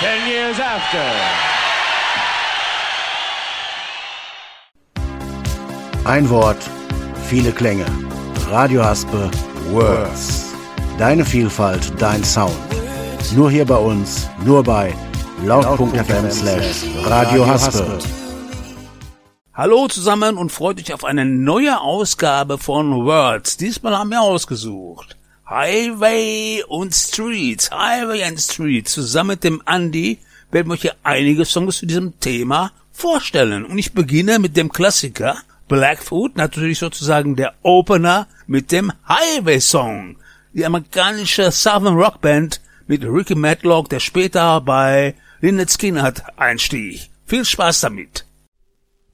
10 years after. Ein Wort, viele Klänge. Radio Haspe Words. Deine Vielfalt, dein Sound. Nur hier bei uns, nur bei laut.fm/Radio Haspe. Hallo zusammen und freut euch auf eine neue Ausgabe von Words. Diesmal haben wir ausgesucht Highway und Streets. Highway and Streets. Zusammen mit dem Andi werden wir euch hier einige Songs zu diesem Thema vorstellen. Und ich beginne mit dem Klassiker Blackfoot, natürlich sozusagen der Opener mit dem Highway-Song. Die amerikanische Southern Rock Band mit Ricky Matlock, der später bei Lynyrd Skynyrd einstieg. Viel Spaß damit.